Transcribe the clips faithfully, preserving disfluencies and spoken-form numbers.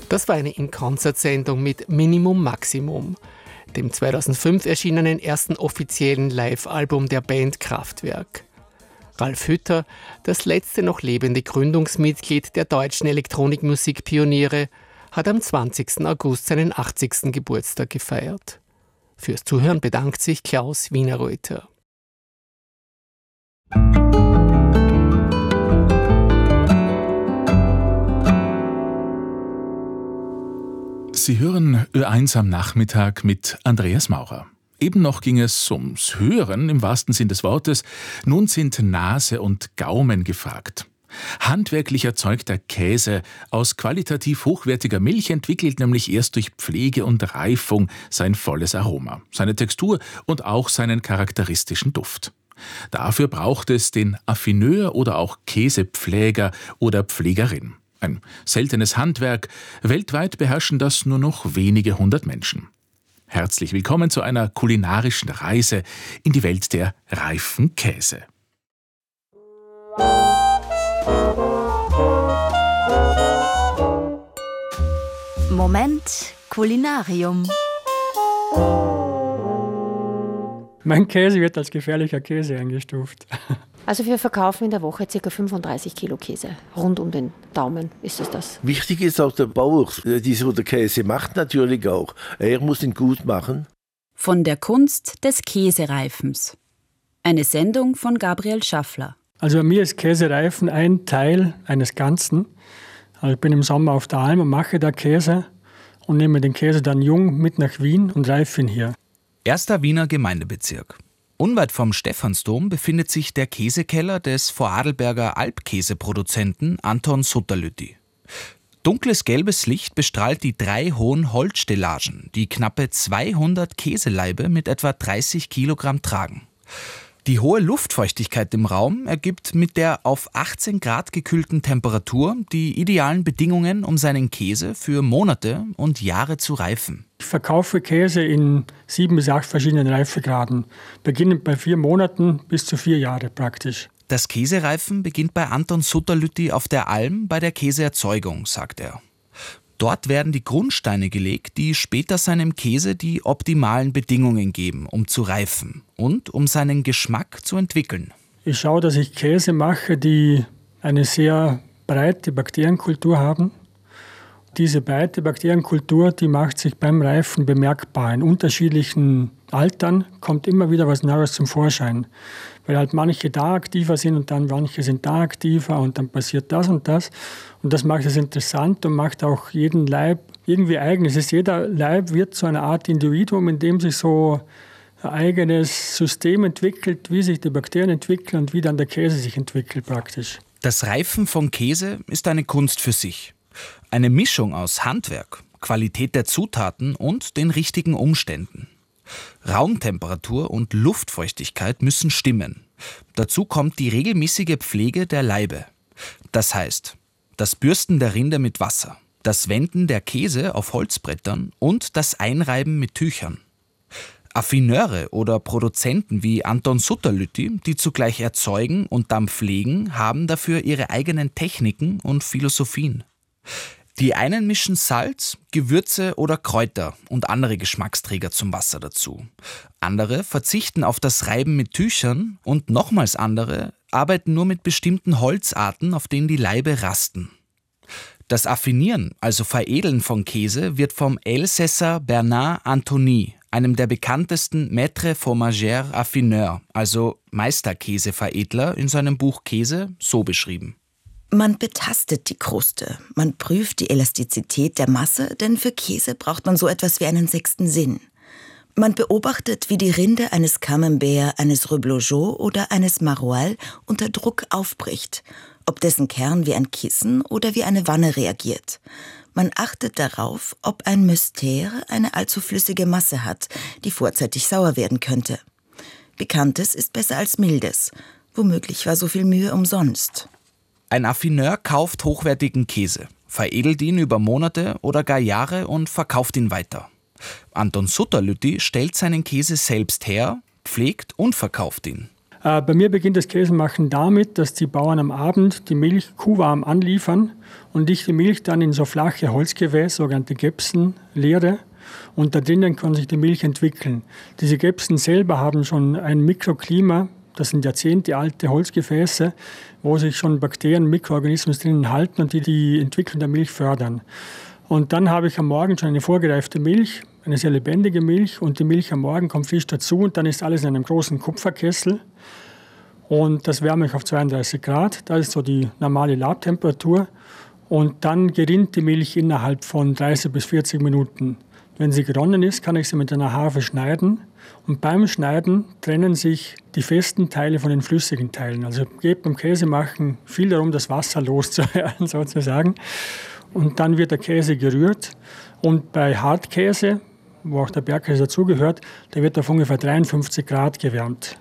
Das war eine In-Concert-Sendung mit Minimum Maximum, dem zweitausendfünf erschienenen ersten offiziellen Live-Album der Band Kraftwerk. Ralf Hütter, das letzte noch lebende Gründungsmitglied der deutschen Elektronikmusikpioniere, hat am zwanzigsten August seinen achtzigsten Geburtstag gefeiert. Fürs Zuhören bedankt sich Klaus Wienerreuter. Sie hören Ö eins am Nachmittag mit Andreas Maurer. Eben noch ging es ums Hören im wahrsten Sinn des Wortes. Nun sind Nase und Gaumen gefragt. Handwerklich erzeugter Käse aus qualitativ hochwertiger Milch entwickelt nämlich erst durch Pflege und Reifung sein volles Aroma, seine Textur und auch seinen charakteristischen Duft. Dafür braucht es den Affineur oder auch Käsepfläger oder Pflegerin. Ein seltenes Handwerk. Weltweit beherrschen das nur noch wenige hundert Menschen. Herzlich willkommen zu einer kulinarischen Reise in die Welt der reifen Käse. Moment Kulinarium. Mein Käse wird als gefährlicher Käse eingestuft. Also wir verkaufen in der Woche ca. fünfunddreißig Kilo Käse. Rund um den Daumen ist es das. Wichtig ist auch der Bauer, dieser der Käse macht natürlich auch. Er muss ihn gut machen. Von der Kunst des Käsereifens. Eine Sendung von Gabriel Schaffler. Also mir ist Käsereifen ein Teil eines Ganzen. Also ich bin im Sommer auf der Alm und mache da Käse und nehme den Käse dann jung mit nach Wien und reife ihn hier. Erster Wiener Gemeindebezirk. Unweit vom Stephansdom befindet sich der Käsekeller des Vorarlberger Alpkäseproduzenten Anton Sutterlütti. Dunkles gelbes Licht bestrahlt die drei hohen Holzstellagen, die knappe zweihundert Käselaibe mit etwa dreißig Kilogramm tragen. Die hohe Luftfeuchtigkeit im Raum ergibt mit der auf achtzehn Grad gekühlten Temperatur die idealen Bedingungen, um seinen Käse für Monate und Jahre zu reifen. Ich verkaufe Käse in sieben bis acht verschiedenen Reifegraden, beginnend bei vier Monaten bis zu vier Jahre praktisch. Das Käsereifen beginnt bei Anton Sutterlütti auf der Alm bei der Käseerzeugung, sagt er. Dort werden die Grundsteine gelegt, die später seinem Käse die optimalen Bedingungen geben, um zu reifen und um seinen Geschmack zu entwickeln. Ich schaue, dass ich Käse mache, die eine sehr breite Bakterienkultur haben. Diese breite Bakterienkultur, die macht sich beim Reifen bemerkbar. In unterschiedlichen Altern kommt immer wieder was Neues zum Vorschein. Weil halt manche da aktiver sind und dann manche sind da aktiver und dann passiert das und das. Und das macht es interessant und macht auch jeden Laib irgendwie eigen. Es ist, jeder Laib wird zu einer Art Individuum, in dem sich so ein eigenes System entwickelt, wie sich die Bakterien entwickeln und wie dann der Käse sich entwickelt praktisch. Das Reifen von Käse ist eine Kunst für sich. Eine Mischung aus Handwerk, Qualität der Zutaten und den richtigen Umständen. Raumtemperatur und Luftfeuchtigkeit müssen stimmen. Dazu kommt die regelmäßige Pflege der Laibe. Das heißt, das Bürsten der Rinde mit Wasser, das Wenden der Käse auf Holzbrettern und das Einreiben mit Tüchern. Affineure oder Produzenten wie Anton Sutterlütti, die zugleich erzeugen und dann pflegen, haben dafür ihre eigenen Techniken und Philosophien. Die einen mischen Salz, Gewürze oder Kräuter und andere Geschmacksträger zum Wasser dazu. Andere verzichten auf das Reiben mit Tüchern und nochmals andere arbeiten nur mit bestimmten Holzarten, auf denen die Laibe rasten. Das Affinieren, also Veredeln von Käse, wird vom Elsässer Bernard Antony, einem der bekanntesten Maître Fromager Affineur, also Meisterkäseveredler, in seinem Buch Käse so beschrieben. Man betastet die Kruste, man prüft die Elastizität der Masse, denn für Käse braucht man so etwas wie einen sechsten Sinn. Man beobachtet, wie die Rinde eines Camembert, eines Reblochon oder eines Maroilles unter Druck aufbricht, ob dessen Kern wie ein Kissen oder wie eine Wanne reagiert. Man achtet darauf, ob ein Mystère eine allzu flüssige Masse hat, die vorzeitig sauer werden könnte. Bekanntes ist besser als Mildes. Womöglich war so viel Mühe umsonst. Ein Affineur kauft hochwertigen Käse, veredelt ihn über Monate oder gar Jahre und verkauft ihn weiter. Anton Sutterlütti stellt seinen Käse selbst her, pflegt und verkauft ihn. Äh, bei mir beginnt das Käsemachen damit, dass die Bauern am Abend die Milch kuhwarm anliefern und ich die Milch dann in so flache Holzgefäße, sogenannte Gäpsen, leere. Und da drinnen kann sich die Milch entwickeln. Diese Gäpsen selber haben schon ein Mikroklima, das sind jahrzehntealte Holzgefäße, wo sich schon Bakterien, Mikroorganismen drinnen halten und die die Entwicklung der Milch fördern. Und dann habe ich am Morgen schon eine vorgereifte Milch, eine sehr lebendige Milch, und die Milch am Morgen kommt frisch dazu und dann ist alles in einem großen Kupferkessel und das wärme ich auf zweiunddreißig Grad, das ist so die normale Labtemperatur, und dann gerinnt die Milch innerhalb von dreißig bis vierzig Minuten. Wenn sie geronnen ist, kann ich sie mit einer Harfe schneiden und beim Schneiden trennen sich die festen Teile von den flüssigen Teilen. Also es geht beim Käsemachen viel darum, das Wasser loszuwerden sozusagen. Und dann wird der Käse gerührt. Und bei Hartkäse, wo auch der Bergkäse dazugehört, der wird auf ungefähr dreiundfünfzig Grad gewärmt.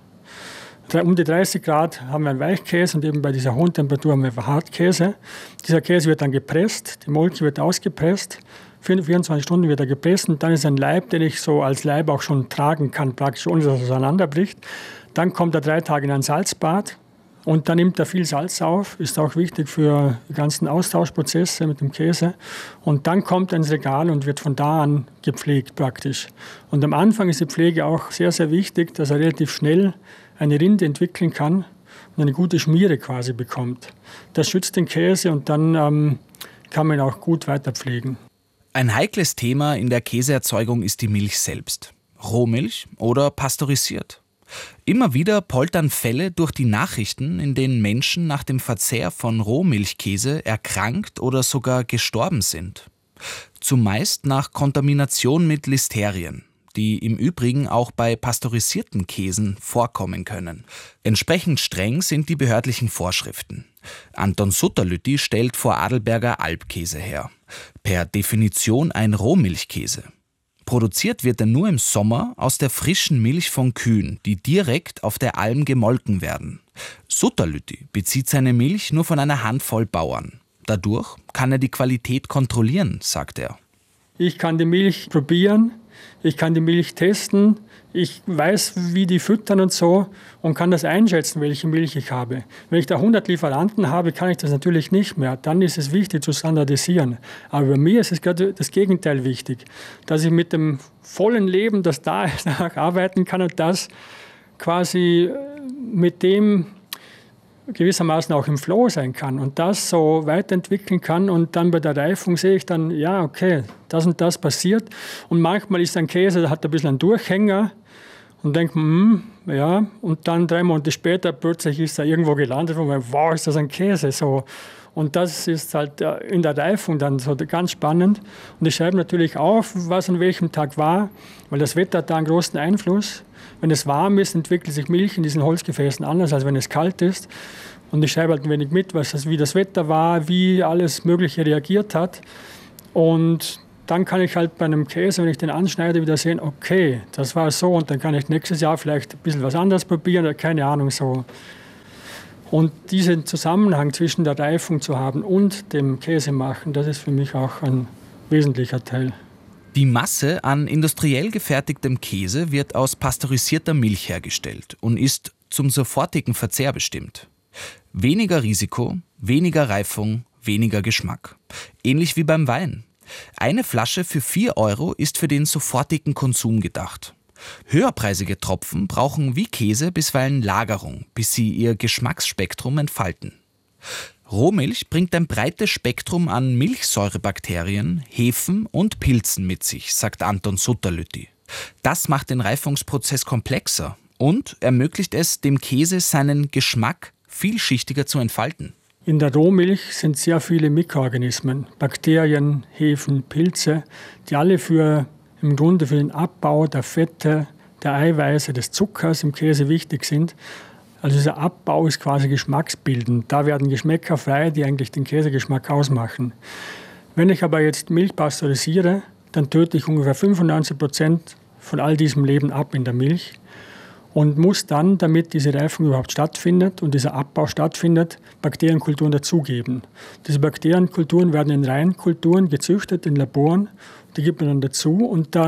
Um die dreißig Grad haben wir einen Weichkäse und eben bei dieser hohen Temperatur haben wir Hartkäse. Dieser Käse wird dann gepresst, die Molke wird ausgepresst. vierundzwanzig Stunden wird er gepresst und dann ist ein Leib, den ich so als Leib auch schon tragen kann, praktisch ohne dass er auseinanderbricht. Dann kommt er drei Tage in ein Salzbad. Und dann nimmt er viel Salz auf, ist auch wichtig für die ganzen Austauschprozesse mit dem Käse. Und dann kommt er ins Regal und wird von da an gepflegt praktisch. Und am Anfang ist die Pflege auch sehr, sehr wichtig, dass er relativ schnell eine Rinde entwickeln kann und eine gute Schmiere quasi bekommt. Das schützt den Käse und dann ähm, kann man ihn auch gut weiter pflegen. Ein heikles Thema in der Käseerzeugung ist die Milch selbst. Rohmilch oder pasteurisiert. Immer wieder poltern Fälle durch die Nachrichten, in denen Menschen nach dem Verzehr von Rohmilchkäse erkrankt oder sogar gestorben sind. Zumeist nach Kontamination mit Listerien, die im Übrigen auch bei pasteurisierten Käsen vorkommen können. Entsprechend streng sind die behördlichen Vorschriften. Anton Sutterlütti stellt Vorarlberger Alpkäse her. Per Definition ein Rohmilchkäse. Produziert wird er nur im Sommer aus der frischen Milch von Kühen, die direkt auf der Alm gemolken werden. Sutterlütti bezieht seine Milch nur von einer Handvoll Bauern. Dadurch kann er die Qualität kontrollieren, sagt er. Ich kann die Milch probieren, ich kann die Milch testen, ich weiß, wie die füttern und so und kann das einschätzen, welche Milch ich habe. Wenn ich da hundert Lieferanten habe, kann ich das natürlich nicht mehr. Dann ist es wichtig zu standardisieren. Aber bei mir ist es gerade das Gegenteil wichtig, dass ich mit dem vollen Leben, das da ist, arbeiten kann und das quasi mit dem gewissermaßen auch im Flow sein kann und das so weiterentwickeln kann und dann bei der Reifung sehe ich dann, ja, okay, das und das passiert und manchmal ist ein Käse, der hat ein bisschen einen Durchhänger und denkt man, hm, ja, und dann drei Monate später plötzlich ist er irgendwo gelandet, wo man, wow, ist das ein Käse, so. Und das ist halt in der Reifung dann so ganz spannend. Und ich schreibe natürlich auf, was an welchem Tag war, weil das Wetter hat da einen großen Einfluss. Wenn es warm ist, entwickelt sich Milch in diesen Holzgefäßen anders, als wenn es kalt ist. Und ich schreibe halt ein wenig mit, was das, wie das Wetter war, wie alles Mögliche reagiert hat. Und dann kann ich halt bei einem Käse, wenn ich den anschneide, wieder sehen, okay, das war so. Und dann kann ich nächstes Jahr vielleicht ein bisschen was anderes probieren, oder keine Ahnung, so. Und diesen Zusammenhang zwischen der Reifung zu haben und dem Käsemachen, das ist für mich auch ein wesentlicher Teil. Die Masse an industriell gefertigtem Käse wird aus pasteurisierter Milch hergestellt und ist zum sofortigen Verzehr bestimmt. Weniger Risiko, weniger Reifung, weniger Geschmack. Ähnlich wie beim Wein. Eine Flasche für vier Euro ist für den sofortigen Konsum gedacht. Höherpreisige Tropfen brauchen wie Käse bisweilen Lagerung, bis sie ihr Geschmacksspektrum entfalten. Rohmilch bringt ein breites Spektrum an Milchsäurebakterien, Hefen und Pilzen mit sich, sagt Anton Sutterlütti. Das macht den Reifungsprozess komplexer und ermöglicht es, dem Käse seinen Geschmack vielschichtiger zu entfalten. In der Rohmilch sind sehr viele Mikroorganismen, Bakterien, Hefen, Pilze, die alle für im Grunde für den Abbau der Fette, der Eiweiße, des Zuckers im Käse wichtig sind. Also dieser Abbau ist quasi geschmacksbildend. Da werden Geschmäcker frei, die eigentlich den Käsegeschmack ausmachen. Wenn ich aber jetzt Milch pasteurisiere, dann töte ich ungefähr fünfundneunzig Prozent von all diesem Leben ab in der Milch und muss dann, damit diese Reifung überhaupt stattfindet und dieser Abbau stattfindet, Bakterienkulturen dazugeben. Diese Bakterienkulturen werden in Reinkulturen gezüchtet, in Laboren. Die gibt man dann dazu und da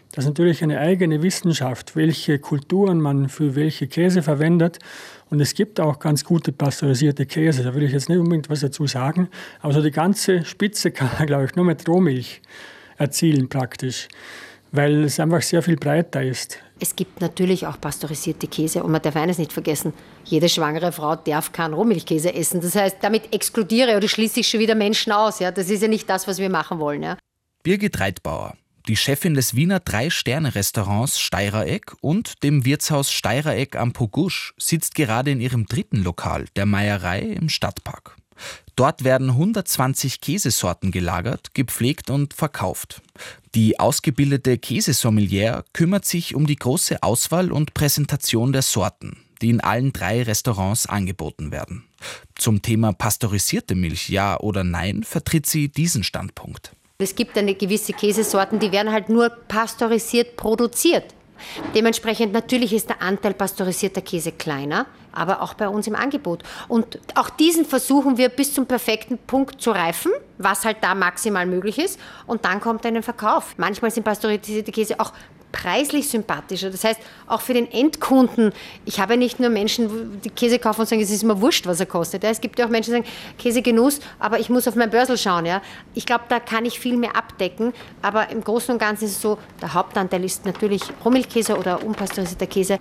Das ist natürlich eine eigene Wissenschaft, welche Kulturen man für welche Käse verwendet. Und es gibt auch ganz gute pasteurisierte Käse. Da will ich jetzt nicht unbedingt was dazu sagen. Aber so die ganze Spitze kann man, glaube ich, nur mit Rohmilch erzielen praktisch, weil es einfach sehr viel breiter ist. Es gibt natürlich auch pasteurisierte Käse und man darf eines nicht vergessen, jede schwangere Frau darf keinen Rohmilchkäse essen. Das heißt, damit exkludiere oder schließe ich schon wieder Menschen aus. Ja? Das ist ja nicht das, was wir machen wollen. Ja? Birgit Reitbauer, die Chefin des Wiener Drei-Sterne-Restaurants Steirereck und dem Wirtshaus Steirereck am Pogusch, sitzt gerade in ihrem dritten Lokal, der Meierei im Stadtpark. Dort werden hundertzwanzig Käsesorten gelagert, gepflegt und verkauft. Die ausgebildete Käsesommelier kümmert sich um die große Auswahl und Präsentation der Sorten, die in allen drei Restaurants angeboten werden. Zum Thema pasteurisierte Milch, ja oder nein, vertritt sie diesen Standpunkt. Es gibt eine gewisse Käsesorten, die werden halt nur pasteurisiert produziert. Dementsprechend natürlich ist der Anteil pasteurisierter Käse kleiner, aber auch bei uns im Angebot. Und auch diesen versuchen wir bis zum perfekten Punkt zu reifen, was halt da maximal möglich ist. Und dann kommt er in den Verkauf. Manchmal sind pasteurisierte Käse auch preislich sympathischer. Das heißt, auch für den Endkunden, ich habe nicht nur Menschen, die Käse kaufen und sagen, es ist mir wurscht, was er kostet. Es gibt ja auch Menschen, die sagen, Käsegenuss, aber ich muss auf mein Börsel schauen. Ja? Ich glaube, da kann ich viel mehr abdecken, aber im Großen und Ganzen ist es so, der Hauptanteil ist natürlich Rohmilchkäse oder unpasteurisierter Käse.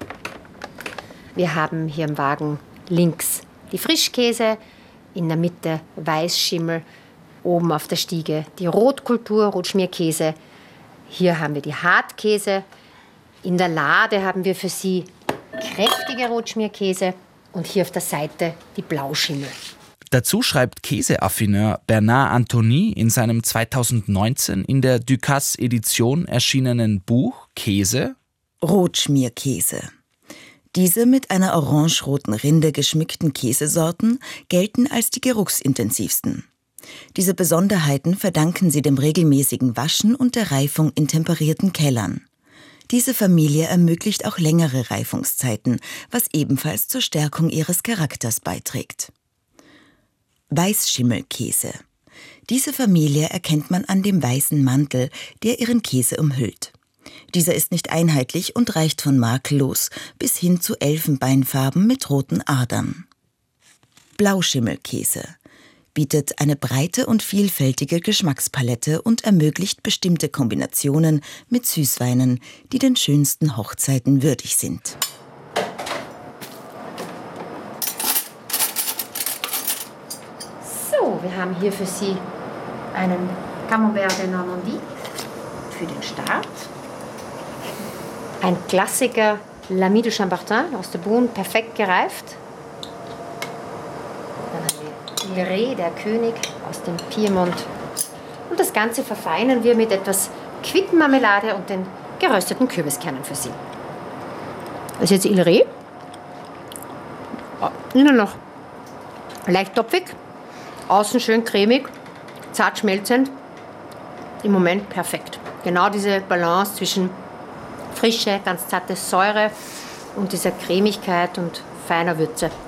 Wir haben hier im Wagen links die Frischkäse, in der Mitte Weißschimmel, oben auf der Stiege die Rotkultur, Rotschmierkäse. Hier haben wir die Hartkäse. In der Lade haben wir für Sie kräftige Rotschmierkäse und hier auf der Seite die Blauschimmel. Dazu schreibt Käseaffineur Bernard Antony in seinem zweitausendneunzehn in der Ducasse-Edition erschienenen Buch Käse Rotschmierkäse. Diese mit einer orangeroten Rinde geschmückten Käsesorten gelten als die geruchsintensivsten. Diese Besonderheiten verdanken sie dem regelmäßigen Waschen und der Reifung in temperierten Kellern. Diese Familie ermöglicht auch längere Reifungszeiten, was ebenfalls zur Stärkung ihres Charakters beiträgt. Weißschimmelkäse. Diese Familie erkennt man an dem weißen Mantel, der ihren Käse umhüllt. Dieser ist nicht einheitlich und reicht von makellos bis hin zu Elfenbeinfarben mit roten Adern. Blauschimmelkäse bietet eine breite und vielfältige Geschmackspalette und ermöglicht bestimmte Kombinationen mit Süßweinen, die den schönsten Hochzeiten würdig sind. So, wir haben hier für Sie einen Camembert de Normandie für den Start. Ein Klassiker, L'Ami de Chambertin aus der Bohne, perfekt gereift. Dann haben wir Ilré, der König aus dem Piemont. Und das Ganze verfeinern wir mit etwas Quittenmarmelade und den gerösteten Kürbiskernen für Sie. Das ist jetzt Ilré. Innen noch leicht topfig, außen schön cremig, zart schmelzend. Im Moment perfekt. Genau diese Balance zwischen frische, ganz zarte Säure und dieser Cremigkeit und feiner Würze.